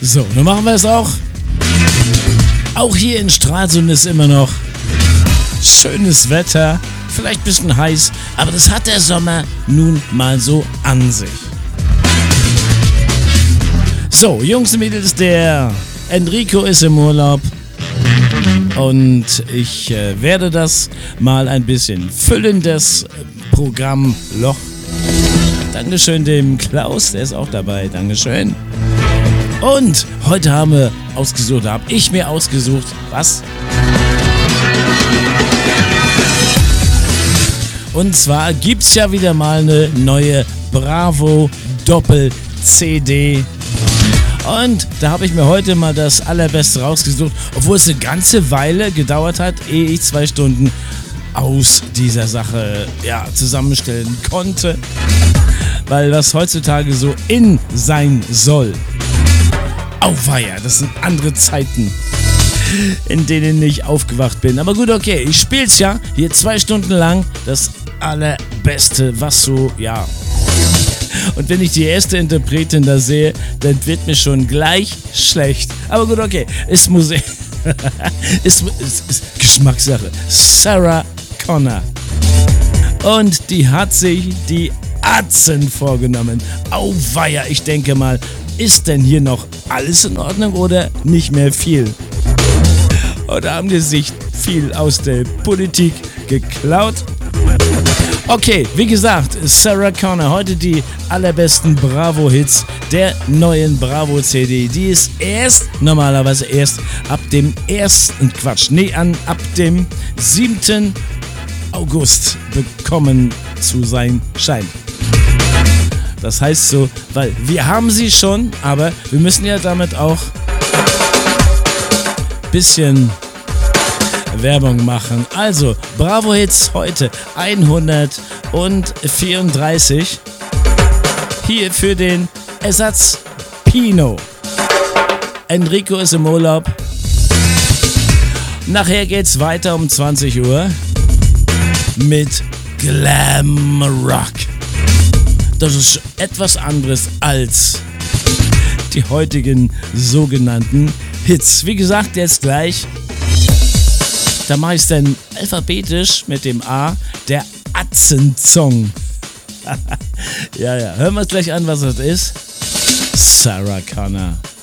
So, nun machen wir es auch. Auch hier in Stralsund ist immer noch schönes Wetter, vielleicht ein bisschen heiß, aber das hat der Sommer nun mal so an sich. So, Jungs und Mädels, der Enrico ist im Urlaub und ich werde das mal ein bisschen füllen, das Programmloch. Dankeschön dem Klaus, der ist auch dabei, Dankeschön. Und heute habe ich mir ausgesucht, was? Und zwar gibt's ja wieder mal eine neue Bravo Doppel-CD. Und da habe ich mir heute mal das Allerbeste rausgesucht, obwohl es eine ganze Weile gedauert hat, ehe ich 2 Stunden aus dieser Sache zusammenstellen konnte. Weil was heutzutage so in sein soll. Auweia, das sind andere Zeiten, in denen ich aufgewacht bin. Aber gut, okay, ich spiel's ja hier 2 Stunden lang. Das Allerbeste, was so, Und wenn ich die erste Interpretin da sehe, dann wird mir schon gleich schlecht. Aber gut, okay, ist Musik. ist Geschmackssache. Sarah Connor. Und die hat sich die Atzen vorgenommen. Auweia, ich denke mal, ist denn hier noch alles in Ordnung oder nicht mehr viel? Oder haben die sich viel aus der Politik geklaut? Okay, wie gesagt, Sarah Connor, heute die allerbesten Bravo-Hits der neuen Bravo-CD. Die ist normalerweise erst ab dem ab dem 7. August bekommen zu sein scheint. Das heißt so, weil wir haben sie schon, aber wir müssen ja damit auch ein bisschen Werbung machen. Also, Bravo Hits heute 134. Hier für den Ersatz Pino. Enrico ist im Urlaub. Nachher geht's weiter um 20 Uhr mit Glam Rock. Das ist etwas anderes als die heutigen sogenannten Hits. Wie gesagt, jetzt gleich. Da mache ich es dann alphabetisch mit dem A, der Atzen-Song. Ja, hören wir uns gleich an, was das ist. Sarah Connor.